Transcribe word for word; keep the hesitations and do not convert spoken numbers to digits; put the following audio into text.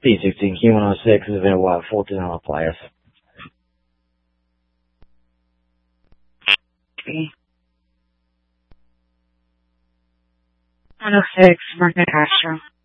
P sixteen Q one oh six is available at fourteen on the Playas. Okay. one oh six, Market Castro.